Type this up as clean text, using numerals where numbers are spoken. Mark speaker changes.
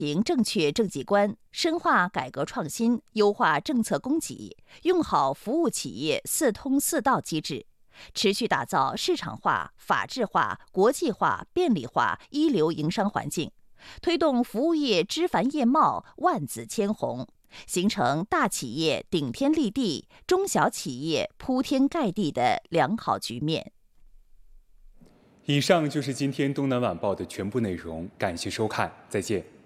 Speaker 1: 行正确政绩观，深化改革创新，优化政策供给，用好服务企业四通四到机制，持续打造市场化、法治化、国际化、便利化一流营商环境，推动服务业枝繁叶茂、万紫千红，形成大企业顶天立地、中小企业铺天盖地的良好局面。
Speaker 2: 以上就是今天东南晚报的全部内容，感谢收看，再见。